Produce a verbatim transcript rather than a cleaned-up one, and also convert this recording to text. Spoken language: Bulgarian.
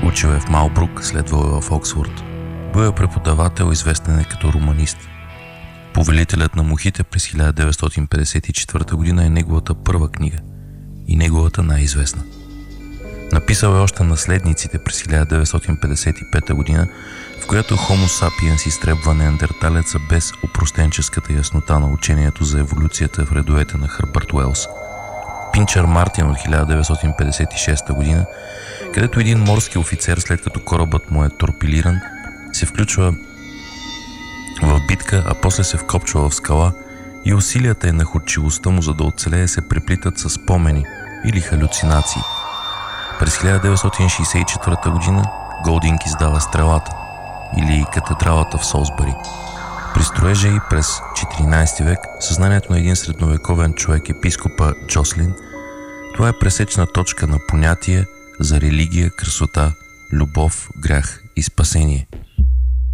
Учил е в Малбрук, следвал е в Оксфорд. Бил е преподавател, известен е като романист. Повелителят на мухите през хиляда деветстотин петдесет и четвърта година е неговата първа книга и неговата най-известна. Написал е още Наследниците през хиляда деветстотин петдесет и пета година, в която Homo sapiens изтребва неандерталеца без опростенческата яснота на учението за еволюцията в редовете на Хърбърт Уелс. Пинчър Мартин от хиляда деветстотин петдесет и шеста година, където един морски офицер, след като корабът му е торпилиран, се включва в битка, а после се вкопчва в скала и усилията и находчивостта му, за да оцелее, се преплитат с спомени или халюцинации. През хиляда деветстотин шейсет и четвърта година Голдинг издава Стрелата или Катедралата в Солсбъри. При строежа и през четиринайсети век съзнанието на един средновековен човек, епископа Джослин, това е пресечна точка на понятие за религия, красота, любов, грях и спасение.